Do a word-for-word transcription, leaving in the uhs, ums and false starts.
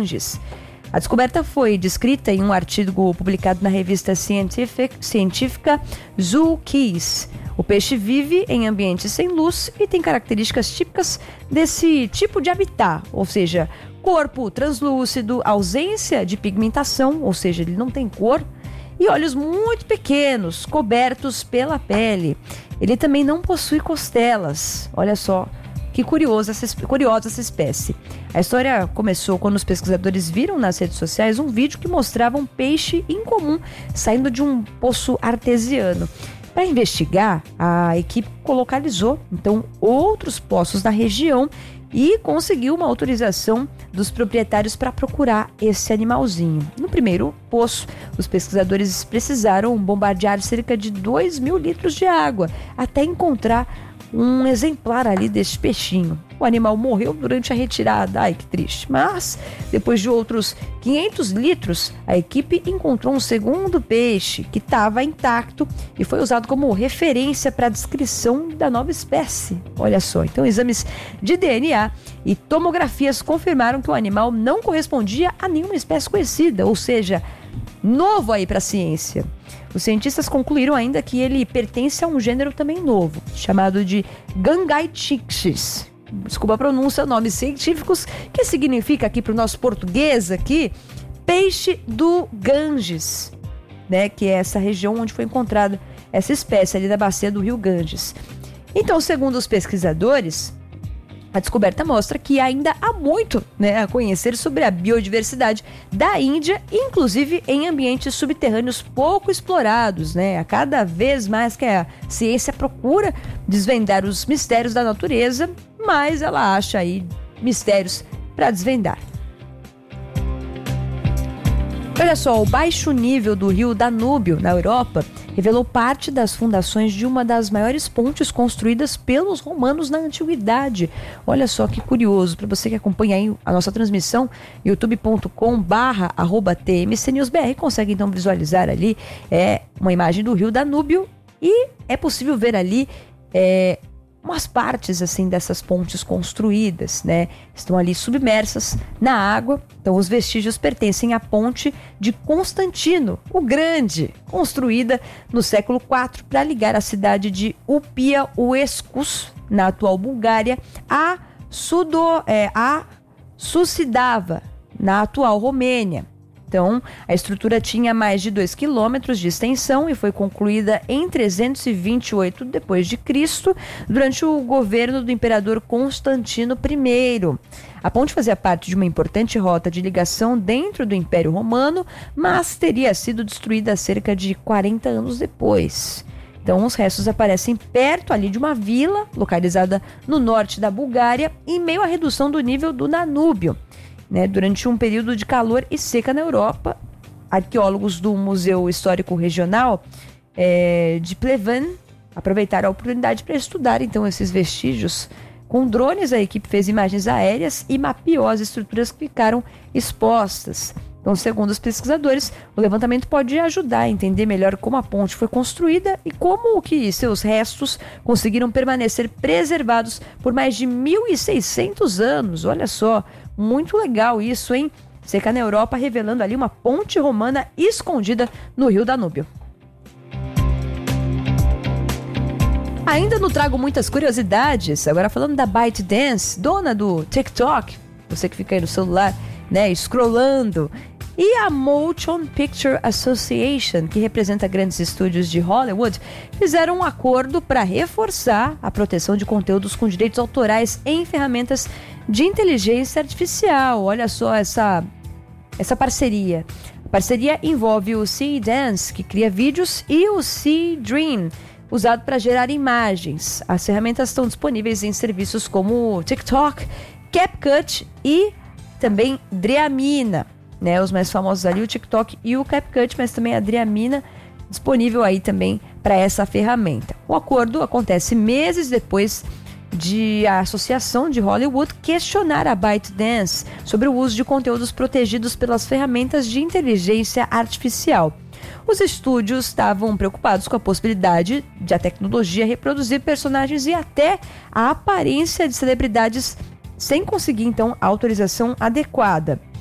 Ganges. A descoberta foi descrita em um artigo publicado na revista científica, científica Zookeys. O peixe vive em ambientes sem luz e tem características típicas desse tipo de habitat, ou seja, corpo translúcido, ausência de pigmentação, ou seja, ele não tem cor, e olhos muito pequenos, cobertos pela pele. Ele também não possui costelas. Olha só que curiosa essa, curiosa essa espécie. A história começou quando os pesquisadores viram nas redes sociais um vídeo que mostrava um peixe incomum saindo de um poço artesiano. Para investigar, a equipe localizou então outros poços na região e conseguiu uma autorização dos proprietários para procurar esse animalzinho. No primeiro poço, os pesquisadores precisaram bombardear cerca de dois mil litros de água até encontrar um exemplar ali desse peixinho. O animal morreu durante a retirada. Ai, que triste. Mas, depois de outros quinhentos litros, a equipe encontrou um segundo peixe que estava intacto e foi usado como referência para a descrição da nova espécie. Olha só, então exames de D N A e tomografias confirmaram que o animal não correspondia a nenhuma espécie conhecida, ou seja, novo aí para a ciência. Os cientistas concluíram ainda que ele pertence a um gênero também novo, chamado de Gangaitixis. Desculpa a pronúncia, nomes científicos, que significa aqui para o nosso português aqui, peixe do Ganges, né? Que é essa região onde foi encontrada essa espécie ali da bacia do rio Ganges. Então, segundo os pesquisadores, a descoberta mostra que ainda há muito, né, a conhecer sobre a biodiversidade da Índia, inclusive em ambientes subterrâneos pouco explorados, né? A cada vez mais que a ciência procura desvendar os mistérios da natureza, mais ela acha aí mistérios para desvendar. Olha só, o baixo nível do rio Danúbio, na Europa, revelou parte das fundações de uma das maiores pontes construídas pelos romanos na antiguidade. Olha só que curioso, para você que acompanha aí a nossa transmissão, youtube ponto com barra arroba T M C News B R, consegue então visualizar ali é, uma imagem do rio Danúbio e é possível ver ali é, umas partes assim dessas pontes construídas, né? Estão ali submersas na água. Então os vestígios pertencem à ponte de Constantino, o Grande, construída no século quatro para ligar a cidade de Upiauescus, na atual Bulgária, a, Sudo, é, a Sucidava, na atual Romênia. Então, a estrutura tinha mais de dois quilômetros de extensão e foi concluída em trezentos e vinte e oito depois de Cristo, durante o governo do imperador Constantino I. A ponte fazia parte de uma importante rota de ligação dentro do Império Romano, mas teria sido destruída cerca de quarenta anos depois. Então, os restos aparecem perto ali de uma vila, localizada no norte da Bulgária, em meio à redução do nível do Danúbio. Né, durante um período de calor e seca na Europa, arqueólogos do Museu Histórico Regional é, de Pleven aproveitaram a oportunidade para estudar então esses vestígios. Com drones, a equipe fez imagens aéreas e mapeou as estruturas que ficaram expostas. Então, segundo os pesquisadores, o levantamento pode ajudar a entender melhor como a ponte foi construída e como que seus restos conseguiram permanecer preservados por mais de mil e seiscentos anos. Olha só, muito legal isso, hein? Seca na Europa, revelando ali uma ponte romana escondida no rio Danúbio. Ainda não trago muitas curiosidades, agora falando da ByteDance, dona do TikTok, você que fica aí no celular, né, scrollando, e a Motion Picture Association, que representa grandes estúdios de Hollywood, fizeram um acordo para reforçar a proteção de conteúdos com direitos autorais em ferramentas de inteligência artificial. Olha só essa, essa parceria. A parceria envolve o C-Dance, que cria vídeos, e o C-Dream, usado para gerar imagens. As ferramentas estão disponíveis em serviços como TikTok, CapCut e também Dreamina. Né, os mais famosos ali, o TikTok e o CapCut, mas também a Dreamina disponível aí também para essa ferramenta. O acordo acontece meses depois de a Associação de Hollywood questionar a ByteDance sobre o uso de conteúdos protegidos pelas ferramentas de inteligência artificial. Os estúdios estavam preocupados com a possibilidade de a tecnologia reproduzir personagens e até a aparência de celebridades sem conseguir, então, a autorização adequada.